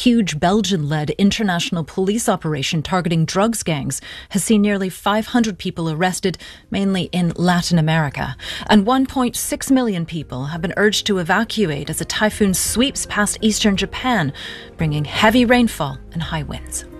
huge Belgian-led international police operation targeting drugs gangs has seen nearly 500 people arrested, mainly in Latin America. And 1.6 million people have been urged to evacuate as a typhoon sweeps past eastern Japan, bringing heavy rainfall and high winds.